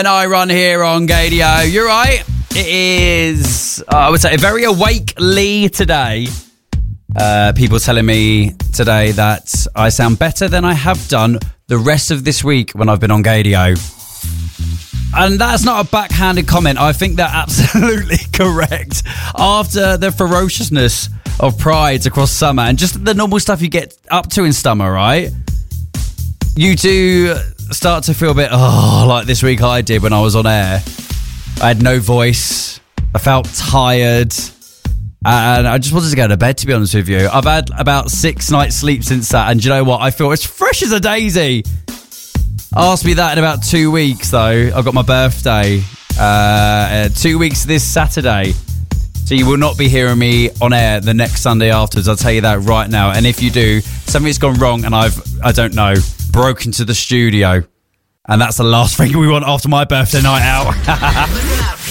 And I run here on Gadio. You're right. It is, I would say, very awake Lee today. People telling me today that I sound better than I have done the rest of this week when I've been on Gadio. And that's not a backhanded comment. I think they're absolutely correct. After the ferociousness of Prides across summer and just the normal stuff you get up to in summer, right? You do start to feel a bit, like this week I did when I was on air. I had no voice. I felt tired. And I just wanted to go to bed, to be honest with you. I've had about 6 nights sleep since that. And do you know what? I feel as fresh as a daisy. Ask me that in about 2 weeks, though. I've got my birthday. 2 weeks this Saturday. So you will not be hearing me on air the next Sunday afterwards. I'll tell you that right now. And if you do, something's gone wrong and I don't know, broke into the studio. And that's the last thing we want after my birthday night out.